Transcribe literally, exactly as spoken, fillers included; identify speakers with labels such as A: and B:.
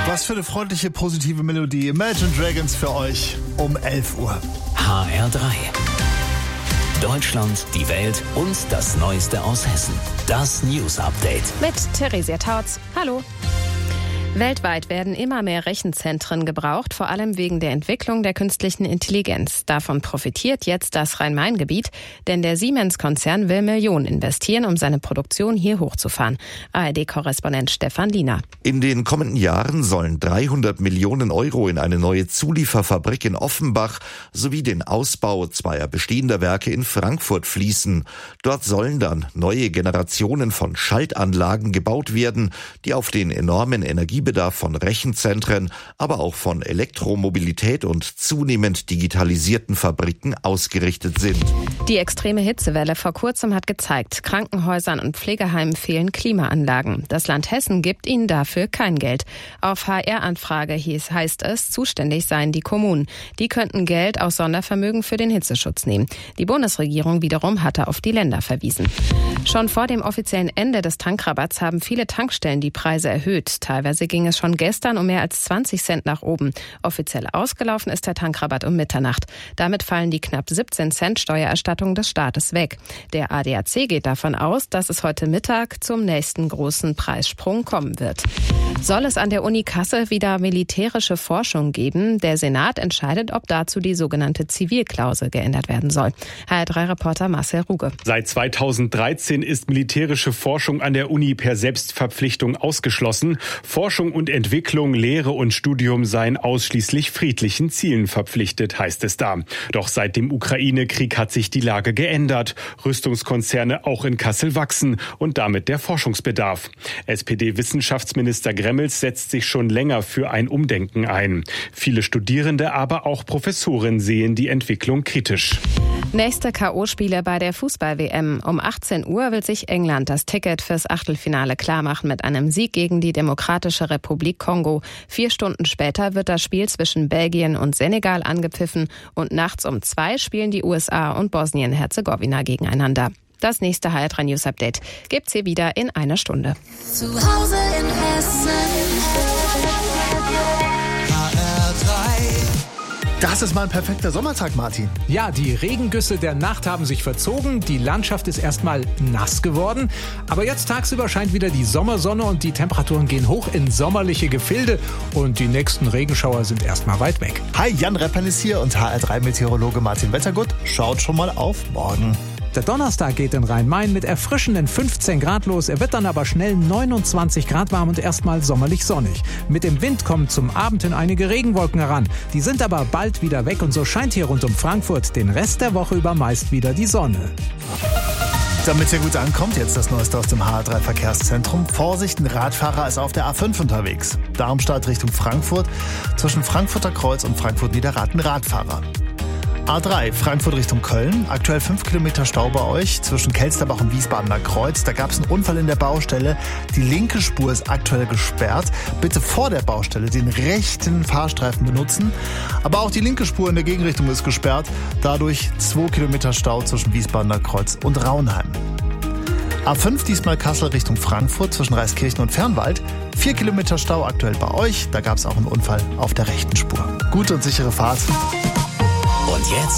A: Was für eine freundliche, positive Melodie. Imagine Dragons für euch um elf Uhr.
B: H R drei. Deutschland, die Welt und das Neueste aus Hessen. Das News Update.
C: Mit Theresia Tautz. Hallo. Weltweit werden immer mehr Rechenzentren gebraucht, vor allem wegen der Entwicklung der künstlichen Intelligenz. Davon profitiert jetzt das Rhein-Main-Gebiet, denn der Siemens-Konzern will Millionen investieren, um seine Produktion hier hochzufahren. A R D-Korrespondent Stefan Liener.
D: In den kommenden Jahren sollen dreihundert Millionen Euro in eine neue Zulieferfabrik in Offenbach sowie den Ausbau zweier bestehender Werke in Frankfurt fließen. Dort sollen dann neue Generationen von Schaltanlagen gebaut werden, die auf den enormen Energie Bedarf von Rechenzentren, aber auch von Elektromobilität und zunehmend digitalisierten Fabriken ausgerichtet sind.
C: Die extreme Hitzewelle vor kurzem hat gezeigt, Krankenhäusern und Pflegeheimen fehlen Klimaanlagen. Das Land Hessen gibt ihnen dafür kein Geld. Auf H R-Anfrage hieß, heißt es, zuständig seien die Kommunen. Die könnten Geld aus Sondervermögen für den Hitzeschutz nehmen. Die Bundesregierung wiederum hatte auf die Länder verwiesen. Schon vor dem offiziellen Ende des Tankrabatts haben viele Tankstellen die Preise erhöht. Teilweise ging es schon gestern um mehr als zwanzig Cent nach oben. Offiziell ausgelaufen ist der Tankrabatt um Mitternacht. Damit fallen die knapp siebzehn Cent Steuererstattung des Staates weg. Der A D A C geht davon aus, dass es heute Mittag zum nächsten großen Preissprung kommen wird. Soll es an der Uni Kassel wieder militärische Forschung geben? Der Senat entscheidet, ob dazu die sogenannte Zivilklausel geändert werden soll. H R drei Reporter Marcel Ruge.
E: Seit zweitausenddreizehn ist militärische Forschung an der Uni per Selbstverpflichtung ausgeschlossen. Forschung und Entwicklung, Lehre und Studium seien ausschließlich friedlichen Zielen verpflichtet, heißt es da. Doch seit dem Ukraine-Krieg hat sich die Lage geändert. Rüstungskonzerne auch in Kassel wachsen und damit der Forschungsbedarf. S P D-Wissenschaftsminister Gremmels setzt sich schon länger für ein Umdenken ein. Viele Studierende, aber auch Professoren sehen die Entwicklung kritisch.
C: Nächste K O-Spiele bei der Fußball-W M. Um achtzehn Uhr will sich England das Ticket fürs Achtelfinale klarmachen mit einem Sieg gegen die Demokratische Republik Kongo. Vier Stunden später wird das Spiel zwischen Belgien und Senegal angepfiffen und nachts um zwei spielen die U S A und Bosnien-Herzegowina gegeneinander. Das nächste H R drei News Update gibt's hier wieder in einer Stunde.
F: Zu Hause in Hessen. H R drei.
A: Das ist mal ein perfekter Sommertag, Martin.
G: Ja, die Regengüsse der Nacht haben sich verzogen, die Landschaft ist erstmal nass geworden, aber jetzt tagsüber scheint wieder die Sommersonne und die Temperaturen gehen hoch in sommerliche Gefilde und die nächsten Regenschauer sind erstmal weit weg.
A: Hi, Jan Reppern ist hier und H R drei Meteorologe Martin Wettergut schaut schon mal auf morgen.
G: Der Donnerstag geht in Rhein-Main mit erfrischenden fünfzehn Grad los. Er wird dann aber schnell neunundzwanzig Grad warm und erstmal sommerlich sonnig. Mit dem Wind kommen zum Abend hin einige Regenwolken heran. Die sind aber bald wieder weg und so scheint hier rund um Frankfurt den Rest der Woche über meist wieder die Sonne.
A: Damit ihr gut ankommt, jetzt das Neueste aus dem H R drei Verkehrszentrum. Vorsicht, ein Radfahrer ist auf der A fünf unterwegs. Darmstadt Richtung Frankfurt. Zwischen Frankfurter Kreuz und Frankfurt-Niederrad ein Radfahrer. A drei, Frankfurt Richtung Köln. Aktuell fünf Kilometer Stau bei euch zwischen Kelsterbach und Wiesbadener Kreuz. Da gab es einen Unfall in der Baustelle. Die linke Spur ist aktuell gesperrt. Bitte vor der Baustelle den rechten Fahrstreifen benutzen. Aber auch die linke Spur in der Gegenrichtung ist gesperrt. Dadurch zwei Kilometer Stau zwischen Wiesbadener Kreuz und Raunheim. A fünf, diesmal Kassel Richtung Frankfurt zwischen Reiskirchen und Fernwald. vier Kilometer Stau aktuell bei euch. Da gab es auch einen Unfall auf der rechten Spur. Gute und sichere Fahrt.
B: Und jetzt